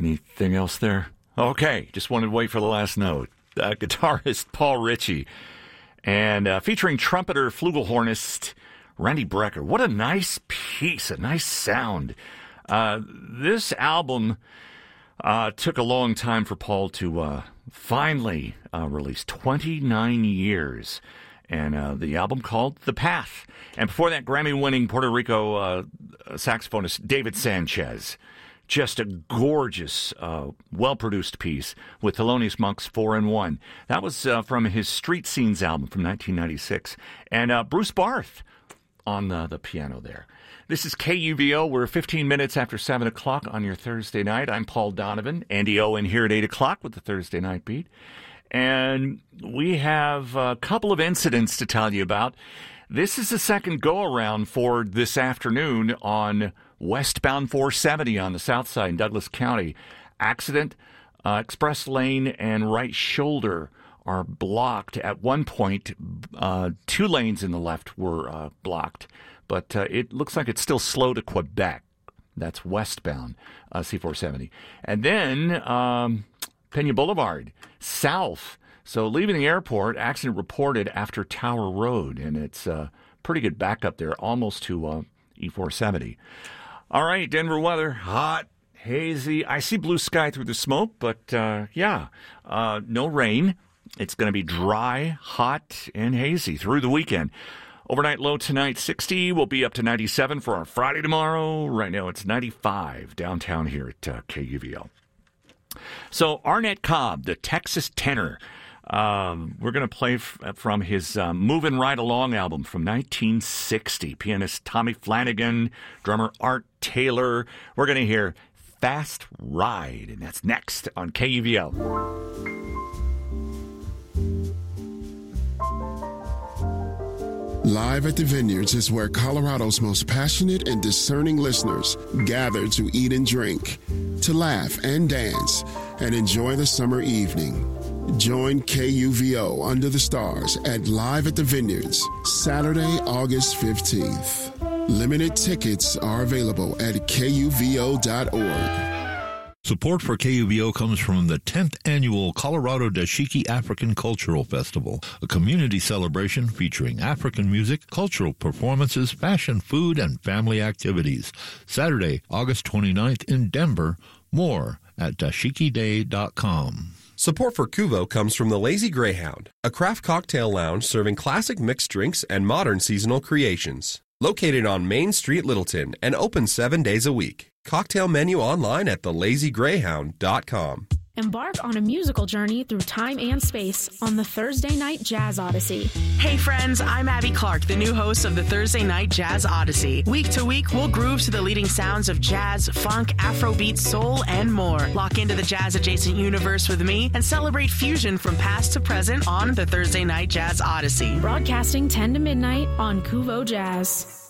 Anything else there? Okay, just wanted to wait for the last note. Guitarist Paul Ritchie and featuring trumpeter flugelhornist Randy Brecker. What a nice piece, a nice sound. This album took a long time for Paul to finally release, 29 years. And the album called The Path. And before that, Grammy-winning Puerto Rico saxophonist David Sanchez. Just a gorgeous, well-produced piece with Thelonious Monk's 4-in-1. That was from his Street Scenes album from 1996. And Bruce Barth on the piano there. This is KUVO. We're 15 minutes after 7 o'clock on your Thursday night. I'm Paul Donovan. Andy Owen here at 8 o'clock with the Thursday Night Beat. And we have a couple of incidents to tell you about. This is the second go-around for this afternoon on westbound 470 on the south side in Douglas County. Accident, express lane and right shoulder are blocked. At one point, 2 lanes in the left were blocked. But it looks like it's still slow to Quebec. That's westbound, C470. And then Pena Boulevard, south. So leaving the airport, accident reported after Tower Road. And it's pretty good backup there, almost to E470. All right, Denver weather, hot, hazy. I see blue sky through the smoke, but no rain. It's going to be dry, hot, and hazy through the weekend. Overnight low tonight, 60. We'll be up to 97 for our Friday tomorrow. Right now it's 95 downtown here at KUVO. So Arnett Cobb, the Texas tenor, we're going to play from his Movin' Right Along album from 1960. Pianist Tommy Flanagan, drummer Art Taylor. We're going to hear Fast Ride, and that's next on KUVO. Live at the Vineyards is where Colorado's most passionate and discerning listeners gather to eat and drink, to laugh and dance, and enjoy the summer evening. Join KUVO Under the Stars at Live at the Vineyards, Saturday, August 15th. Limited tickets are available at KUVO.org. Support for KUVO comes from the 10th Annual Colorado Dashiki African Cultural Festival, a community celebration featuring African music, cultural performances, fashion, food, and family activities. Saturday, August 29th in Denver. More at dashikiday.com. Support for KUVO comes from the Lazy Greyhound, a craft cocktail lounge serving classic mixed drinks and modern seasonal creations. Located on Main Street, Littleton, and open 7 days a week. Cocktail menu online at thelazygreyhound.com. Embark on a musical journey through time and space on the Thursday Night Jazz Odyssey. Hey friends, I'm Abby Clark, the new host of the Thursday Night Jazz Odyssey. Week to week, we'll groove to the leading sounds of jazz, funk, Afrobeat, soul, and more. Lock into the jazz-adjacent universe with me and celebrate fusion from past to present on the Thursday Night Jazz Odyssey. Broadcasting 10 to midnight on KUVO Jazz.